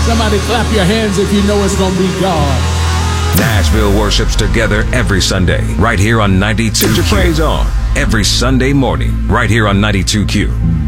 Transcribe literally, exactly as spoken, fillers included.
Somebody clap your hands if you know it's gonna be God. Nashville worships together every Sunday, right here on ninety-two Q. Get your praise on every Sunday morning, right here on ninety-two Q.